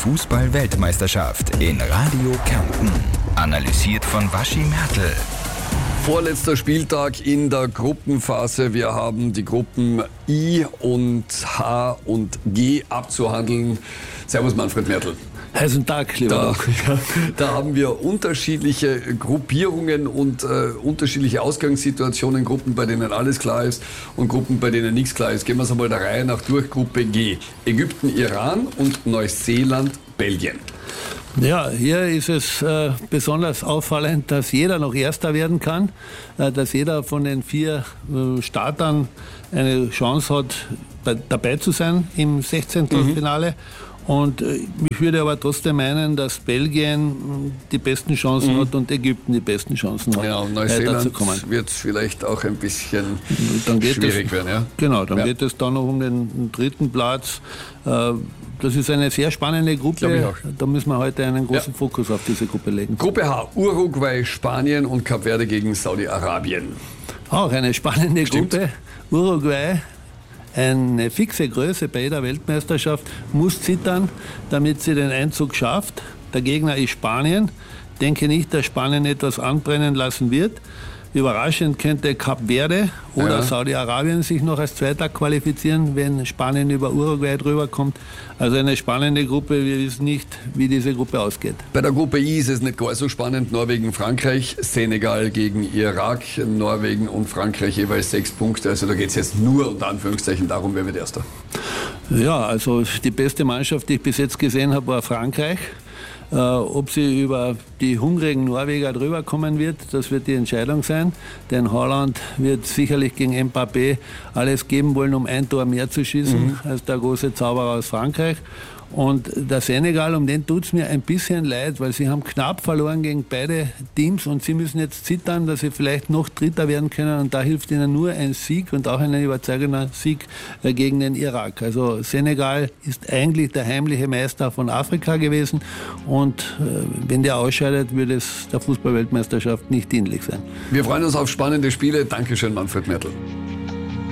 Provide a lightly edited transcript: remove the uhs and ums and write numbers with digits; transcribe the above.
Fußball-Weltmeisterschaft in Radio Kärnten. Analysiert von Waschi Mertl. Vorletzter Spieltag in der Gruppenphase. Wir haben die Gruppen I und H und G abzuhandeln. Servus Manfred Mertl. Heißen Tag, lieber. Da haben wir unterschiedliche Gruppierungen und unterschiedliche Ausgangssituationen. Gruppen, bei denen alles klar ist und Gruppen, bei denen nichts klar ist. Gehen wir es einmal der Reihe nach durch. Gruppe G. Ägypten, Iran und Neuseeland, Belgien. Ja, hier ist es besonders auffallend, dass jeder noch Erster werden kann, dass jeder von den 4 Startern eine Chance hat, dabei zu sein im 16. Finale. Und ich würde aber trotzdem meinen, dass Belgien die besten Chancen hat und Ägypten die besten Chancen hat, ja, und Neuseeland wird es vielleicht auch ein bisschen schwierig werden. Ja? Genau, dann geht es dann noch um den 3. Platz. Das ist eine sehr spannende Gruppe. Da müssen wir heute einen großen Fokus auf diese Gruppe legen. Gruppe H, Uruguay, Spanien und Kap Verde gegen Saudi-Arabien. Auch eine spannende Gruppe. Uruguay, eine fixe Größe bei jeder Weltmeisterschaft, muss zittern, damit sie den Einzug schafft. Der Gegner ist Spanien. Denke nicht, dass Spanien etwas anbrennen lassen wird. Überraschend könnte Kap Verde oder Saudi-Arabien sich noch als Zweiter qualifizieren, wenn Spanien über Uruguay drüber kommt. Also eine spannende Gruppe. Wir wissen nicht, wie diese Gruppe ausgeht. Bei der Gruppe I ist es nicht gar so spannend. Norwegen, Frankreich, Senegal gegen Irak. Norwegen und Frankreich jeweils 6 Punkte. Also da geht es jetzt nur unter Anführungszeichen darum, wer wird Erster. Ja, also die beste Mannschaft, die ich bis jetzt gesehen habe, war Frankreich. Ob sie über die hungrigen Norweger drüber kommen wird, das wird die Entscheidung sein. Denn Haaland wird sicherlich gegen Mbappé alles geben wollen, um ein Tor mehr zu schießen als der große Zauberer aus Frankreich. Und der Senegal, um den tut es mir ein bisschen leid, weil sie haben knapp verloren gegen beide Teams und sie müssen jetzt zittern, dass sie vielleicht noch Dritter werden können. Und da hilft ihnen nur ein Sieg und auch ein überzeugender Sieg gegen den Irak. Also Senegal ist eigentlich der heimliche Meister von Afrika gewesen. Und wenn der ausscheidet, würde es der Fußball-Weltmeisterschaft nicht dienlich sein. Wir freuen uns auf spannende Spiele. Dankeschön, Manfred Mertl.